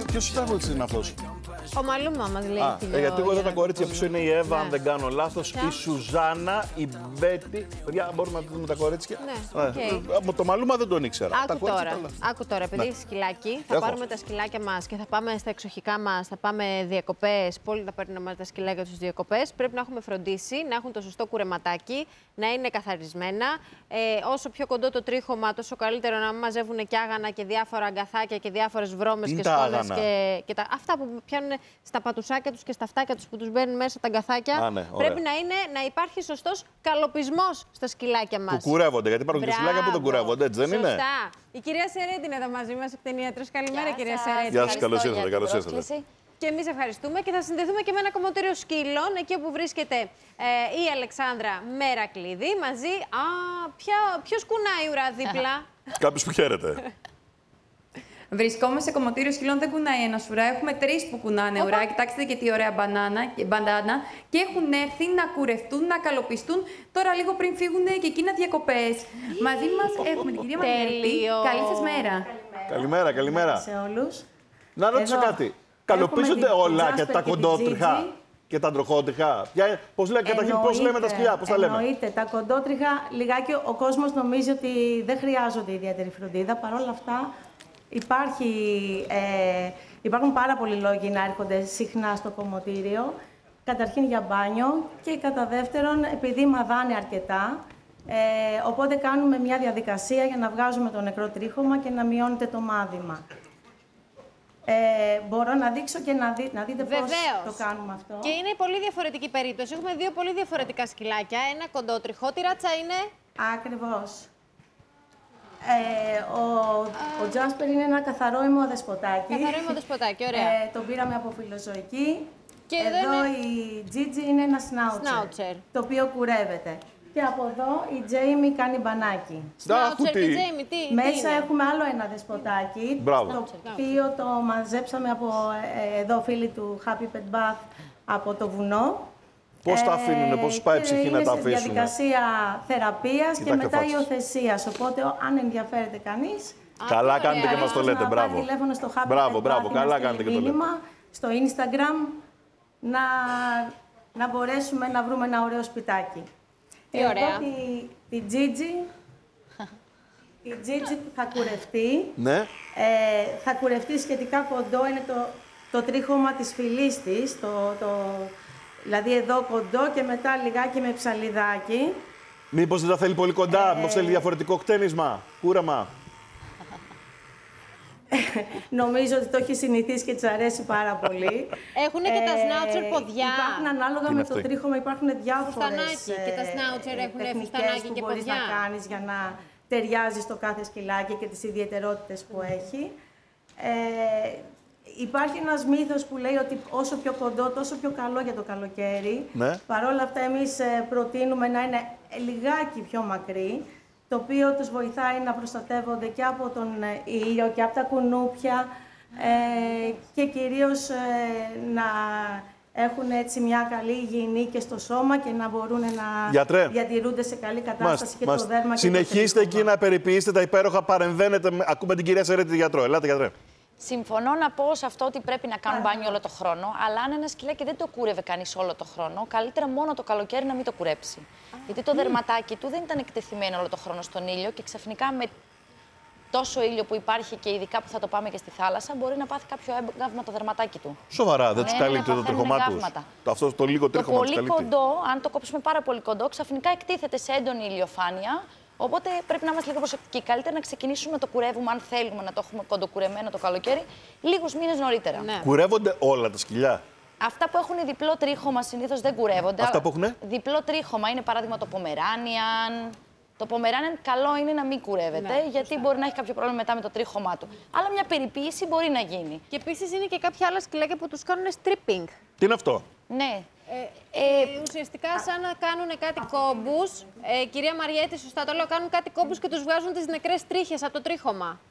Ποιος τραγουδιστής είναι αυτός? Ο Μαλούμα μας λέει. Γιατί εγώ εδώ τα κορίτσια πίσω είναι η Εύα, αν δεν κάνω λάθος, η Σουζάνα, η Μπέτη. Παιδιά, μπορούμε να δούμε τα κορίτσια. Από το Μαλούμα δεν τον ήξερα. Άκου τώρα, επειδή έχει σκυλάκι, θα πάρουμε τα σκυλάκια μας και θα πάμε στα εξοχικά μας, θα πάμε διακοπές. Πολύ θα παίρνουμε τα σκυλάκια τους διακοπές. Πρέπει να έχουμε φροντίσει, να έχουν το σωστό κουρεματάκι, να είναι καθαρισμένα. Όσο πιο κοντό το τρίχωμα, τόσο καλύτερο να μην μαζεύουν και άγανα και διάφορα αγκαθάκια και διάφορες βρώμες και σκόνες. Αυτά που πιάνουν στα πατουσάκια τους και στα αυτάκια τους που τους μπαίνουν μέσα τα αγκαθάκια. Πρέπει να υπάρχει σωστός καλοπισμός στα σκυλάκια μας. Που κουρεύονται, γιατί υπάρχουν και σκυλάκια που δεν κουρεύονται, έτσι δεν είναι? Σωστά. Η κυρία Σερέτη είναι εδώ μαζί μας, εκτενίατρος. Καλημέρα, κυρία Σερέτη. Γεια σας, καλώς ήρθατε. Και εμείς ευχαριστούμε και θα συνδεθούμε και με ένα κομμωτήριο σκύλων, εκεί όπου βρίσκεται η Αλεξάνδρα Μερακλήδη μαζί. Ποιος κουνάει ουρά δίπλα? Κάποιος που χαίρεται. Βρισκόμαστε σε κομμωτήριο σκυλών, δεν κουνάει ένα ουρά. Έχουμε 3 που κουνάνε ουρά. Κοιτάξτε και τι ωραία μπαντάνα. Και έχουν έρθει να κουρευτούν, να καλοπιστούν τώρα λίγο πριν φύγουν και εκείνα διακοπές. Μαζί μας έχουμε την κυρία Μαριέτη. Καλή σας μέρα. Καλημέρα. Σε όλους. Να ρωτήσω κάτι. Καλοπίζονται όλα και τα κοντότριχα και τα τροχότριχα? Πώς λέμε τα σκυλιά, πώς τα λέμε? Εννοείται. Τα κοντότριχα, λιγάκι ο κόσμος νομίζει ότι δεν χρειάζονται ιδιαίτερη φροντίδα. Παρ' όλα αυτά, υπάρχουν πάρα πολλοί λόγοι να έρχονται συχνά στο κομμωτήριο. Καταρχήν για μπάνιο και κατά δεύτερον επειδή μαδάνε αρκετά. Οπότε κάνουμε μια διαδικασία για να βγάζουμε το νεκρό τρίχωμα και να μειώνεται το μάδημα. Μπορώ να δείξω και να δείτε πώς το κάνουμε αυτό. Και είναι πολύ διαφορετική περίπτωση. Έχουμε 2 πολύ διαφορετικά σκυλάκια. Ένα κοντότριχο. Τι ράτσα είναι? Ακριβώς. Ο Τζάσπερ είναι ένα καθαρό ημοδεσποτάκι. Καθαρό ημοδεσποτάκι, ωραία. Τον πήραμε από φιλοζωική. Και εδώ η Τζίτζι είναι ένα σνάουτσερ, το οποίο κουρεύεται. Και από εδώ η Τζέιμι κάνει μπανάκι. Σνάουτσερ και Τζέιμι, τι Μέσα είναι? έχουμε άλλο ένα δεσποτάκι, το οποίο το μαζέψαμε από εδώ φίλοι του Happy Pet Bath από το βουνό. Πώς τα αφήνουνε, πώς πάει η ψυχή να τα αφήσουν? Είναι σε διαδικασία θεραπείας και μετά υιοθεσίας. Οπότε, αν ενδιαφέρεται κανείς. Καλά κάνετε και μας το λέτε. Μπράβο. Να τηλέφωνο στο Happy Μπράβο, Pet Bath, καλά κάνετε και το λέτε. Στο Instagram να μπορέσουμε να βρούμε ένα ωραίο σπιτάκι. Ωραία. Εδώ τη Τζίτζι. Η Τζίτζι θα κουρευτεί. Ναι. Θα κουρευτεί σχετικά κοντό. Είναι το τρίχωμα της φυλής της. Δηλαδή εδώ κοντό και μετά λιγάκι με ψαλιδάκι. Μήπως δεν τα θέλει πολύ κοντά, μήπως θέλει διαφορετικό κτένισμα, κούραμα? Νομίζω ότι το έχει συνηθίσει και της αρέσει πάρα πολύ. Έχουν και τα σνάουτσερ ποδιά. Υπάρχουν ανάλογα με το τρίχωμα, υπάρχουν διάφορες και τα σνάουτσερ έχουν τεχνικές και που μπορείς ποδιά. να κάνεις για να ταιριάζει στο κάθε σκυλάκι και τις ιδιαιτερότητες που έχει. Υπάρχει ένας μύθος που λέει ότι όσο πιο κοντό, τόσο πιο καλό για το καλοκαίρι. Ναι. Παρ' όλα αυτά, εμείς προτείνουμε να είναι λιγάκι πιο μακρύ, το οποίο τους βοηθάει να προστατεύονται και από τον ήλιο και από τα κουνούπια και κυρίως να έχουν έτσι μια καλή υγιεινή και στο σώμα και να μπορούν να διατηρούνται σε καλή κατάσταση και το δέρμα. Συνεχίστε εκεί να περιποιήσετε τα υπέροχα, παρεμβαίνετε. Ακούμε την κυρία Σερέτη, γιατρό. Ελάτε, γιατρέ. Συμφωνώ να πω σε αυτό ότι πρέπει να κάνουν μπάνιο όλο το χρόνο, αλλά αν ένα σκυλάκι δεν το κούρευε κανείς όλο το χρόνο, καλύτερα μόνο το καλοκαίρι να μην το κουρέψει. Γιατί το δερματάκι του δεν ήταν εκτεθειμένο όλο το χρόνο στον ήλιο και ξαφνικά με τόσο ήλιο που υπάρχει και ειδικά που θα το πάμε και στη θάλασσα, μπορεί να πάθει κάποιο έγκαυμα το δερματάκι του. Σοβαρά, δεν του καλύπτει το τρίχωμά του. Αυτό το λίγο τρίχωμα του. Το πολύ κοντό, αν το κόψουμε πάρα πολύ κοντό, ξαφνικά εκτίθεται σε έντονη ηλιοφάνεια. Οπότε πρέπει να είμαστε λίγο προσεκτικοί. Καλύτερα να ξεκινήσουμε να το κουρεύουμε, αν θέλουμε να το έχουμε κοντοκουρεμένο το καλοκαίρι, λίγους μήνες νωρίτερα. Ναι. Κουρεύονται όλα τα σκυλιά? Αυτά που έχουν διπλό τρίχωμα συνήθως δεν κουρεύονται. Αυτά που έχουν διπλό τρίχωμα είναι παράδειγμα το Πομεράνιαν. Το Πομεράνιαν καλό είναι να μην κουρεύεται, γιατί μπορεί να έχει κάποιο πρόβλημα μετά με το τρίχωμά του. Αλλά μια περιποίηση μπορεί να γίνει. Και επίσης είναι και κάποια άλλα σκυλάκια που τους κάνουν stripping. Τι είναι αυτό? Ναι. Ουσιαστικά σαν να κάνουν κάτι κόμπους. Κυρία Μαριέτη, σωστά το λέω, κάνουν κάτι κόμπους και τους βγάζουν τις νεκρές τρίχες από το τρίχωμα.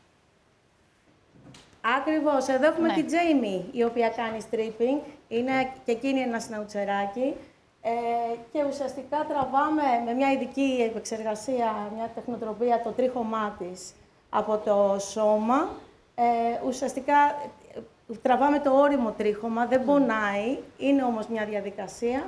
Ακριβώς. Εδώ έχουμε τη Τζέιμι, η οποία κάνει stripping. Είναι και εκείνη ένα σναουτσεράκι. Και ουσιαστικά τραβάμε με μια ειδική επεξεργασία, μια τεχνοτροπία, το τρίχωμά της από το σώμα. Ουσιαστικά τραβάμε το όριμο τρίχωμα, δεν πονάει, είναι όμως μια διαδικασία,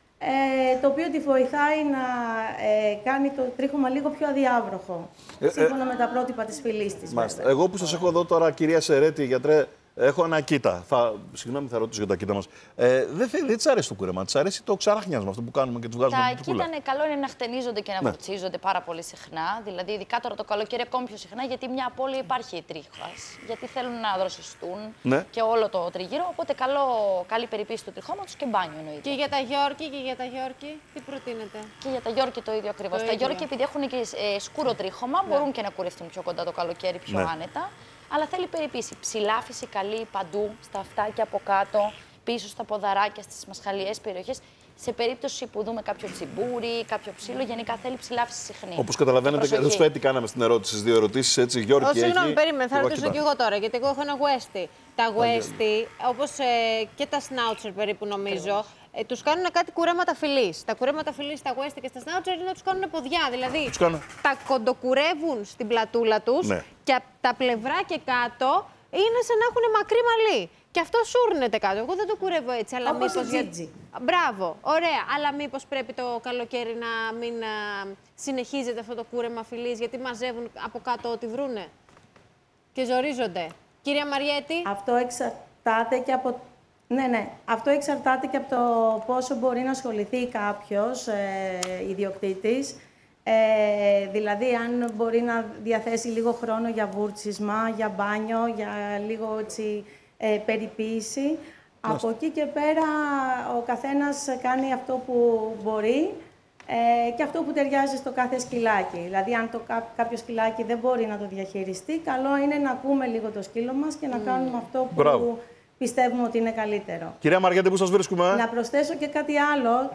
το οποίο τη βοηθάει να κάνει το τρίχωμα λίγο πιο αδιάβροχο, σύμφωνα με τα πρότυπα της φυλής της. Εγώ που σας έχω εδώ τώρα, κυρία Σερέτη, γιατρέ, έχω ένα κοίτα. Συγγνώμη, θα ρωτήσω για τα κοίτα μας. Δεν της αρέσει το κούρεμα, της αρέσει το ξαράχνιασμα, αυτό που κάνουμε και τους βγάζουμε τα την τριχούλα. κοίτα καλό είναι να χτενίζονται και να βουρτσίζονται πάρα πολύ συχνά. Δηλαδή, ειδικά τώρα το καλοκαίρι ακόμη πιο συχνά, γιατί μια απώλεια υπάρχει τρίχας. Γιατί θέλουν να δροσιστούν και όλο το τριγύρο. Οπότε καλή περιποίηση του τριχώματος και μπάνιο εννοείται. Και για τα Γιόρκι, τι προτείνετε? Και για τα Γιόρκι το ίδιο ακριβώς. Τα Γιόρκι, επειδή έχουν και σκούρο τρίχωμα, μπορούν και να κουρευτούν πιο κοντά το καλοκαίρι, πιο άνετα. Αλλά θέλει περιποίηση. Ψηλάφιση καλή παντού, στα αυτάκια από κάτω, πίσω στα ποδαράκια, στις μασχαλιές περιοχές. Σε περίπτωση που δούμε κάποιο τσιμπούρι, κάποιο ψήλο, γενικά θέλει ψηλάφιση συχνή. Όπως καταλαβαίνετε, και Σφέτη, κάναμε στην ερώτηση, στις δύο ερωτήσεις, έτσι, Γιόρκι. Συγγνώμη, περίμενε, θα ρωτήσω κι εγώ τώρα, γιατί εγώ έχω ένα γουέστι. Τα γουέστι, όπως και τα σνάουτσερ περίπου νομίζω, τους κάνουν κάτι κουρέματα φυλής. Τα κουρέματα φυλής στα γουέστι και στα σνάουτσερ είναι να τους κάνουν ποδιά. Δηλαδή, τα κοντοκουρεύουν στην πλατούλα τους και από τα πλευρά και κάτω είναι σαν να έχουν μακρύ μαλλί. Και αυτό σούρνεται κάτω. Εγώ δεν το κουρεύω έτσι. Αλλά όπως μήπως. Μπράβο, ωραία. Αλλά μήπως πρέπει το καλοκαίρι να μην συνεχίζεται αυτό το κούρεμα φυλής, γιατί μαζεύουν από κάτω ό,τι βρούνε και ζορίζονται. Κυρία Μαριέτη. Αυτό εξαρτάται και από. Ναι. Αυτό εξαρτάται και από το πόσο μπορεί να ασχοληθεί κάποιος ιδιοκτήτης. Δηλαδή, αν μπορεί να διαθέσει λίγο χρόνο για βούρτσισμα, για μπάνιο, για λίγο έτσι, περιποίηση. Από εκεί και πέρα ο καθένας κάνει αυτό που μπορεί και αυτό που ταιριάζει στο κάθε σκυλάκι. Δηλαδή, αν κάποιο σκυλάκι δεν μπορεί να το διαχειριστεί, καλό είναι να ακούμε λίγο το σκύλο μας και να κάνουμε αυτό που πιστεύουμε ότι είναι καλύτερο. Κυρία Μαριέτη, πού σας βρίσκουμε? Να προσθέσω και κάτι άλλο.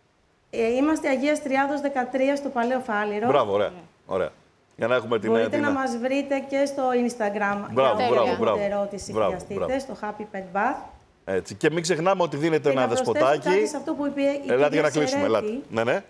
Είμαστε Αγίας Τριάδος 13 στο Παλαιό Φάληρο. Μπράβο, ωραία. Για να έχουμε την μπορείτε να μας βρείτε και στο Instagram. Μπράβο. Ερώτηση χρειαστείτε, στο Happy Pet Bath. Έτσι. Και μην ξεχνάμε ότι δίνετε ένα δεσποτάκι. Κάτι σε αυτό που είπε η ελάτε για να κλείσουμε. Ελάτε.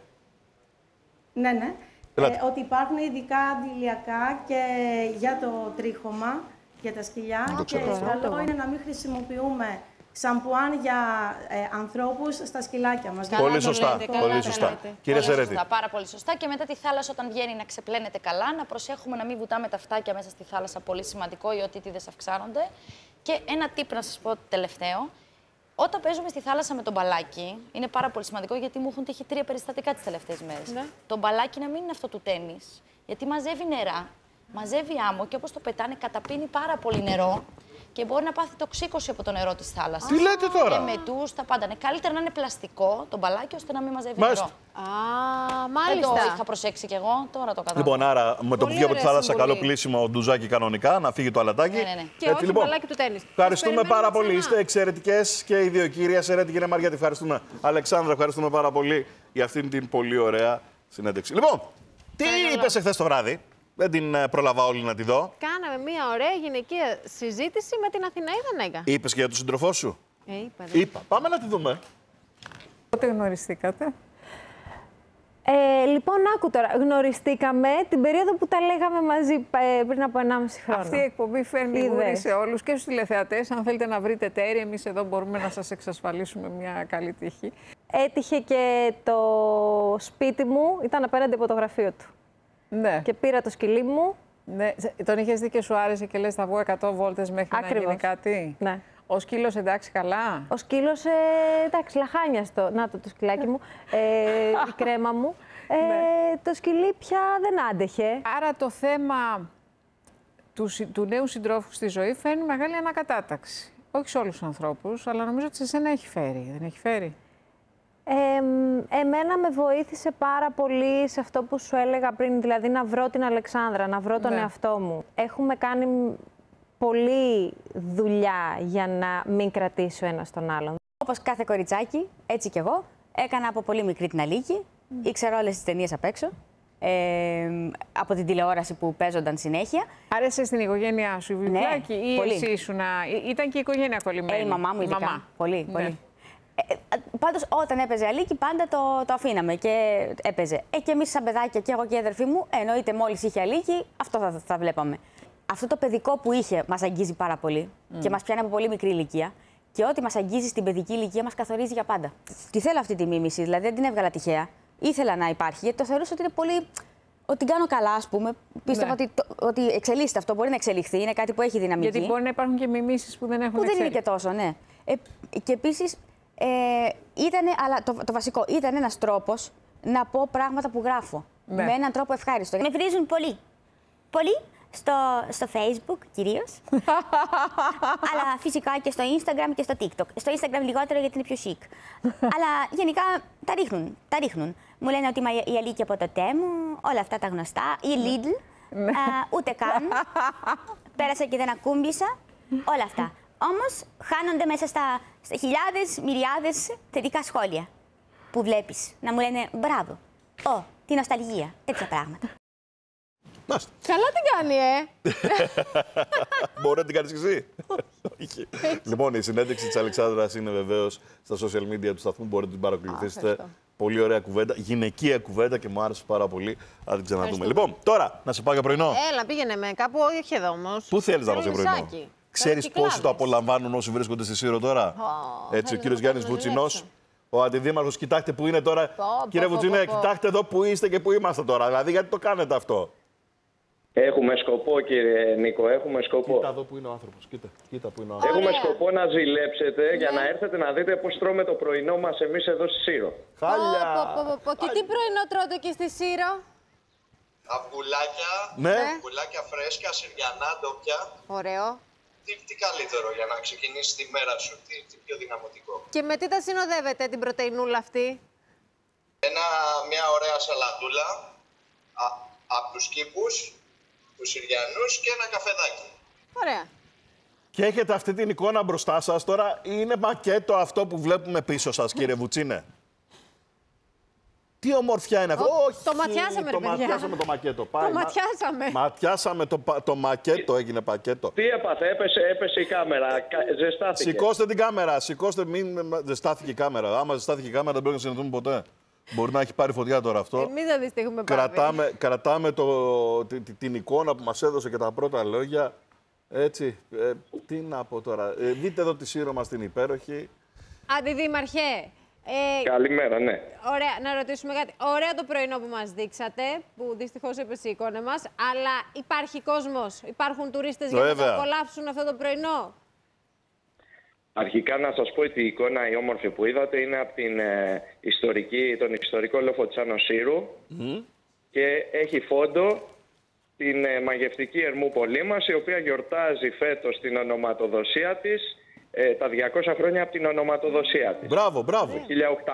Ναι. Ότι υπάρχουν ειδικά αντιλιακά και για το τρίχωμα, για τα σκυλιά. Και καλό είναι να μην χρησιμοποιούμε σαμπουάν για ανθρώπους στα σκυλάκια μας. Πολύ σωστά. Κύριε Σερέτη. Πάρα πολύ σωστά. Και μετά τη θάλασσα, όταν βγαίνει να ξεπλένεται καλά, να προσέχουμε να μην βουτάμε τα φτάκια μέσα στη θάλασσα. Πολύ σημαντικό, οι οτίτιδες αυξάνονται. Και ένα tip να σας πω τελευταίο. Όταν παίζουμε στη θάλασσα με τον μπαλάκι, είναι πάρα πολύ σημαντικό, γιατί μου έχουν τύχει 3 περιστατικά τις τελευταίες μέρες. Ναι. Το μπαλάκι να μην είναι αυτό του τένις, γιατί μαζεύει νερά, μαζεύει άμμο και όπως το πετάνε, καταπίνει πάρα πολύ νερό. Και μπορεί να πάθει τοξίκωση από το νερό της θάλασσας. Τι λέτε τώρα? Και μετούς, τα πάντα. Είναι καλύτερα να είναι πλαστικό το μπαλάκι, ώστε να μην μαζεύει νερό. Μάλιστα. Δεν το είχα προσέξει κι εγώ, τώρα το κατάλαβα. Λοιπόν, άρα με το που βγει από τη θάλασσα, καλό πλήσιμο ντουζάκι κανονικά, να φύγει το αλατάκι. Ναι. Και όχι το μπαλάκι του τένις. Ευχαριστούμε πάρα πολύ. Είστε εξαιρετικές και οι δύο, κυρία Σερέτη, κυρία Μαριέτη. Ευχαριστούμε. Αλεξάνδρα, ευχαριστούμε πάρα πολύ για αυτήν την πολύ ωραία συνέντευξη. Λοιπόν, τι είπες εχθές το βράδυ? Δεν την πρόλαβα όλη να τη δω. Κάναμε μια ωραία γυναικεία συζήτηση με την Αθηναίδα Νέγκα. Είπες και για τον σύντροφό σου? Είπα. Πάμε να τη δούμε. Πότε γνωριστήκατε? Λοιπόν, άκου τώρα. Γνωριστήκαμε την περίοδο που τα λέγαμε μαζί πριν από 1,5 χρόνο. Αυτή η εκπομπή φέρνει γούρι σε όλους και στους τηλεθεατές. Αν θέλετε να βρείτε τέρι, εμείς εδώ μπορούμε να σας εξασφαλίσουμε μια καλή τύχη. Έτυχε και το σπίτι μου ήταν απέναντι από το γραφείο του. Ναι. Και πήρα το σκυλί μου. Ναι. Τον είχες δει και σου άρεσε και λες θα βγω 100 βόλτες μέχρι να γίνει κάτι. Ναι. Ο σκύλος εντάξει καλά? Ο σκύλος εντάξει, λαχάνιαστο. Να το σκυλάκι μου, η κρέμα μου. Το σκυλί πια δεν άντεχε. Άρα το θέμα του νέου συντρόφου στη ζωή φέρνει μεγάλη ανακατάταξη. Όχι σε όλους τους ανθρώπους, αλλά νομίζω ότι σε εσένα έχει φέρει. Δεν έχει φέρει? Εμένα με βοήθησε πάρα πολύ σε αυτό που σου έλεγα πριν, δηλαδή να βρω την Αλεξάνδρα, να βρω τον εαυτό μου. Έχουμε κάνει πολλή δουλειά για να μην κρατήσει ο ένας τον άλλον. Όπως κάθε κοριτσάκι, έτσι κι εγώ, έκανα από πολύ μικρή την αλήκη, ήξερα όλες τις ταινίες απ' έξω, από την τηλεόραση που παίζονταν συνέχεια. Άρεσε στην οικογένειά σου η βιβλιάκι ή πολύ. Εσύ ήσουνα, ήταν και η οικογένεια κολλημένη? Η μαμά μου ειδικά, πολύ. Πάντως, όταν έπαιζε αλίκη, πάντα το αφήναμε και έπαιζε. Και εμείς σαν παιδάκια, και εγώ και η αδερφή μου, εννοείται μόλις είχε αλίκη, αυτό θα βλέπαμε. αυτό το παιδικό που είχε μας αγγίζει πάρα πολύ και μας πιάνει από πολύ μικρή ηλικία. Και ό,τι μας αγγίζει στην παιδική ηλικία μας καθορίζει για πάντα. Τη θέλω αυτή τη μίμηση, δηλαδή δεν την έβγαλα τυχαία. Ήθελα να υπάρχει, γιατί το θεωρούσα ότι είναι πολύ. Ότι την κάνω καλά, ας πούμε. Πίστευα ότι εξελίσσεται αυτό, μπορεί να εξελιχθεί, είναι κάτι που έχει δυναμική. Γιατί μπορεί να υπάρχουν και μιμήσεις που δεν έχουν που δεν είναι και τόσο, ναι. Και επίσης, αλλά το βασικό, ήταν ένας τρόπος να πω πράγματα που γράφω. Ναι. Με έναν τρόπο ευχάριστο. Με βρίζουν πολύ. Πολύ. Στο Facebook κυρίως. Αλλά φυσικά και στο Instagram και στο TikTok. Στο Instagram λιγότερο γιατί είναι πιο chic. Αλλά γενικά τα ρίχνουν. Μου λένε ότι είμαι η Αλίκη από το Τέμου, όλα αυτά τα γνωστά. Η Lidl, ούτε καν. Πέρασα και δεν ακούμπησα. Όλα αυτά. Όμως χάνονται μέσα στα χιλιάδες, μυριάδες θετικά σχόλια που βλέπεις. Να μου λένε μπράβο. Τη νοσταλγία. Τέτοια πράγματα. Καλά την κάνει, Μπορεί να την κάνεις και εσύ. Λοιπόν, η συνέντευξη της Αλεξάνδρας είναι βεβαίως στα social media του σταθμού. Μπορείτε να την παρακολουθήσετε. Πολύ ωραία κουβέντα. Γυναικεία κουβέντα και μου άρεσε πάρα πολύ. Να την ξαναδούμε. Λοιπόν, τώρα να σε πάω για πρωινό. Έλα, πήγαινε με κάπου, όχι εδώ όμως. Πού θέλεις να πάω για πρωινό? Ξέρεις πόσοι το απολαμβάνουν όσοι βρίσκονται στη Σύρο τώρα? Έτσι, ο κύριος Γιάννης Βουτσινός, ο αντιδήμαρχος, κοιτάξτε που είναι τώρα. Κύριε Βουτσινέ, κοιτάξτε εδώ που είστε και που είμαστε τώρα. Δηλαδή, γιατί το κάνετε αυτό? Έχουμε σκοπό, κύριε Νίκο, έχουμε σκοπό. Κοίτα εδώ που είναι ο άνθρωπος. Κοίτα που είναι ο άνθρωπος. Έχουμε σκοπό να ζηλέψετε για να έρθετε να δείτε πώς τρώμε το πρωινό μας εμείς εδώ στη Σύρο. Χάλια! Και τι πρωινό τρώτε εκεί στη Σύρο? Αυγουλάκια, ναι. Αυγουλάκια φρέσκα, συριανά, ντόπια. Ωραίο. Τι καλύτερο για να ξεκινήσει τη μέρα σου, τι πιο δυναμωτικό. Και με τι τα συνοδεύετε την πρωτεϊνούλα αυτή? Μια ωραία σαλατούλα από τους κήπους, τους Συριανούς και ένα καφεδάκι. Ωραία. Και έχετε αυτή την εικόνα μπροστά σας τώρα. Είναι μακέτο αυτό που βλέπουμε πίσω σας, κύριε Βουτσίνε? Τι ομορφιά είναι αυτό. Όχι, το ματιάσαμε, ρε παιδιά. Ματιάσαμε το μακέτο. Το ματιάσαμε. Ματιάσαμε το μακέτο, έγινε πακέτο. Τι έπαθε, έπεσε η κάμερα, ζεστάθηκε. Σηκώστε την κάμερα, σηκώστε, μην ζεστάθηκε η κάμερα. Άμα ζεστάθηκε η κάμερα δεν πρέπει να συναντούμε ποτέ. Μπορεί να έχει πάρει φωτιά τώρα αυτό. Εμείς δεν δυστυχούμε πάλι. Κρατάμε την εικόνα που μας έδωσε και τα πρώτα λόγια. Έτσι, τι να πω τώρα. Δείτε εδώ τη Σύρο μας την υπέροχη. Αντιδήμαρχε. Καλημέρα, ναι. Ωραία, να ρωτήσουμε κάτι. Ωραία το πρωινό που μας δείξατε, που δυστυχώς έπεσε η εικόνα μας, αλλά υπάρχει κόσμος, υπάρχουν τουρίστες για να το απολαύσουν αυτό το πρωινό? Αρχικά να σας πω ότι η εικόνα η όμορφη που είδατε είναι από τον ιστορικό λόφο της Άνω Σύρου και έχει φόντο την μαγευτική Ερμούπολη μας, η οποία γιορτάζει φέτος την ονοματοδοσία της, τα 200 χρόνια από την ονοματοδοσία της. Μπράβο, μπράβο. Το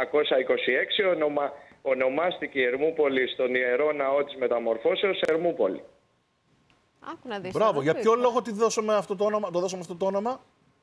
1826 ονομάστηκε η Ερμούπολη στον Ιερό Ναό της Μεταμορφώσεως Ερμούπολη. Άκου να δεις. Μπράβο. Για ποιο λόγο το δώσαμε αυτό το όνομα?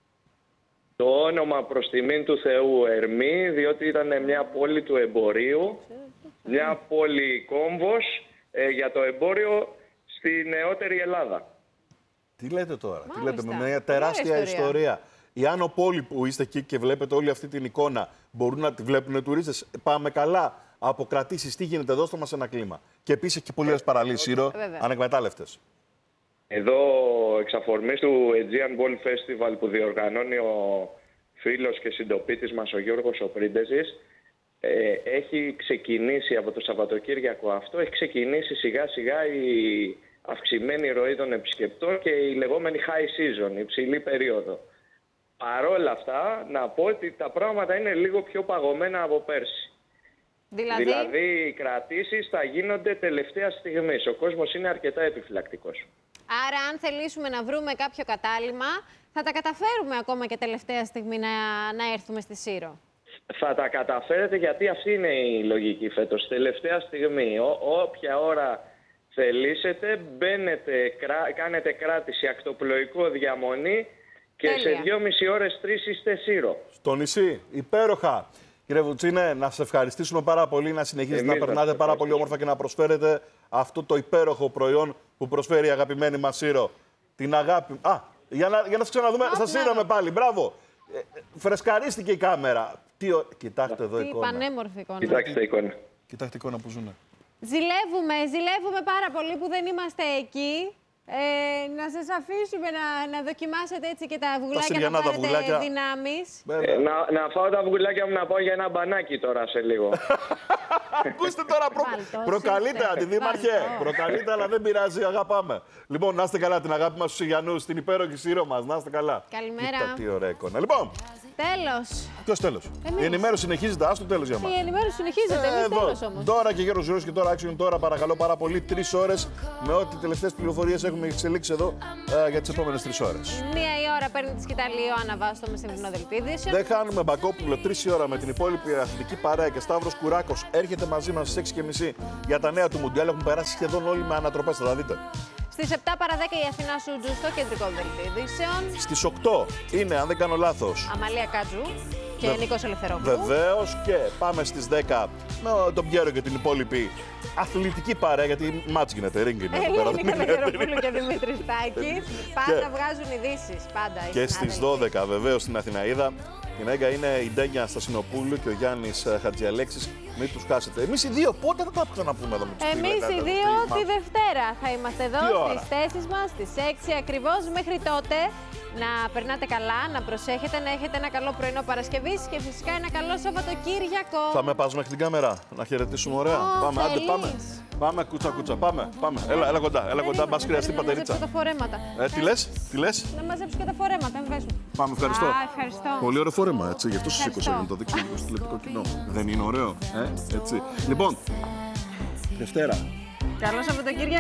Το όνομα προς τιμήν του Θεού Ερμή, διότι ήταν μια πόλη του εμπορίου, μια πόλη κόμβος για το εμπόριο στη νεότερη Ελλάδα. Τι λέτε τώρα, τι λέτε, με μια τεράστια ιστορία. Η Άνω Πόλη που είστε εκεί και βλέπετε όλη αυτή την εικόνα, μπορούν να τη βλέπουν οι τουρίστες? Πάμε καλά. Αποκρατήσεις, τι γίνεται, δώστε μας ένα κλίμα. Και επίσης και πολύ ωραίες παραλίες, Σύρο, ανεκμετάλλευτες. Εδώ, εξ αφορμής του Aegean Ball Festival που διοργανώνει ο φίλος και συντοπίτης μας, ο Γιώργος ο Πρίντεζης, έχει ξεκινήσει από το Σαββατοκύριακο αυτό, έχει ξεκινήσει σιγά σιγά η αυξημένη ροή των επισκεπτών και η λεγόμενη high season, η υψηλή περίοδο. Παρόλα αυτά, να πω ότι τα πράγματα είναι λίγο πιο παγωμένα από πέρσι. Δηλαδή, οι κρατήσεις θα γίνονται τελευταία στιγμής. Ο κόσμος είναι αρκετά επιφυλακτικός. Άρα, αν θελήσουμε να βρούμε κάποιο κατάλημα, θα τα καταφέρουμε ακόμα και τελευταία στιγμή να έρθουμε στη Σύρο? Θα τα καταφέρετε, γιατί αυτή είναι η λογική φέτος. Τελευταία στιγμή, όποια ώρα θελήσετε, μπαίνετε, κάνετε κράτηση, ακτοπλοϊκό, διαμονή και σε 2,5 ώρες 3 είστε Σύρο. Στο νησί, υπέροχα. Κύριε Βουτσίνε, να σας ευχαριστήσουμε πάρα πολύ, να συνεχίσετε να περνάτε πάρα πολύ όμορφα και να προσφέρετε αυτό το υπέροχο προϊόν που προσφέρει η αγαπημένη μας Σύρο. Την αγάπη. Για να σας ξαναδούμε, σας είδαμε πάλι. Μπράβο. Φρεσκαρίστηκε η κάμερα. Κοιτάξτε εδώ εικόνα. Τι πανέμορφη εικόνα. Κοιτάξτε εικόνα. Κοιτάξτε εικόνα που ζουνε. Ζηλεύουμε πάρα πολύ που δεν είμαστε εκεί. Να σας αφήσουμε να δοκιμάσετε έτσι και τα αυγουλάκια Χριστιανά να τα πάρετε αυγουλάκια. δυνάμεις. Να φάω τα αυγουλάκια μου να πάω για ένα μπανάκι τώρα σε λίγο. Ακούστε τώρα, προκαλείτε, αντιδήμαρχε. Προκαλείτε, αλλά δεν πειράζει, αγαπάμε. Λοιπόν, να είστε καλά, την αγάπη μας στους Ιγιαννούς, την υπέροχη Σύρο μας. Να είστε καλά. Καλημέρα. Κοίτα, τι ωραία εικόνα. Λοιπόν, Τέλος. ποιος τέλος? Η ενημέρωση συνεχίζεται, άστο τέλος για μας. Η ενημέρωση συνεχίζεται, εμείς τέλος όμως. Τώρα και γύρω και τώρα action, τώρα παρακαλώ πάρα πολύ 3 ώρες με ό,τι τελευταίες πληροφορίες έχουμε εξελίξει εδώ για τις επόμενες 3 ώρες. 1 η ώρα παίρνει τη σκητάλη Ιωάννα Βάστο με σημερινό δελτίο ειδήσεων. Δεν χάνουμε Μπακόπουλο 3 η ώρα με την υπόλοιπη αθλητική παρέα και Σταύρος Κουράκος έρχεται μαζί μας στις 6:30 για τα νέα του Μουντιάλ. Έχουν περάσει σχεδόν όλοι με ανατροπές, θα τα δείτε. Στις 7 παρα 10 η Αθηνά Σούτζου στο κεντρικό δελτίο ειδήσεων. Στις 8 είναι, αν δεν κάνω λάθος, Αμαλία Κάτζου και Νίκος Ελευθερόπουλου. βεβαίως, και πάμε στις 10 με τον Πιέρο και την υπόλοιπη αθλητική παρέα, γιατί μάτς γίνεται, ring είναι εδώ πέρα. Νίκο Ελευθερόπουλου και Δημήτρης Τάκης. Πάντα βγάζουν ειδήσεις, πάντα. οι Και στις συνάδελφοι. 12 βεβαίως στην Αθηναίδα. Την έγκα είναι η Ντένια Στασινοπούλου και ο Γιάννης Χατζιαλέξης. Μην τους χάσετε. Εμείς οι δύο πότε θα τα ξαναπούμε εδώ με τους Εμείς οι δύο τη Δευτέρα θα είμαστε εδώ Τι ώρα? στις θέσεις μας, στις 6 ακριβώς. Μέχρι τότε να περνάτε καλά, να προσέχετε, να έχετε ένα καλό πρωινό Παρασκευής και φυσικά ένα καλό Σαββατοκύριακο. Θα με πας μέχρι την κάμερα, να χαιρετήσουμε ωραία. Πάμε, άντε πάμε. Πάμε, κούτσα, πάμε. Έλα κοντά, μπας χρειαστεί πατερίτσα. Να μαζέψω τα φορέματα. Τι λες. Να μαζέψω και τα φορέματα, μην πέσουν. Πάμε, ευχαριστώ. Ευχαριστώ. Πολύ ωραίο φόρεμα, έτσι. Γι' αυτό σας σήκωσα Ευχαριστώ. για να το δείξω λίγο στο τηλεοπτικό κοινό. Δεν είναι ωραίο, έτσι. Λοιπόν, Δευτέρα. Καλό Σαββατοκύριακο.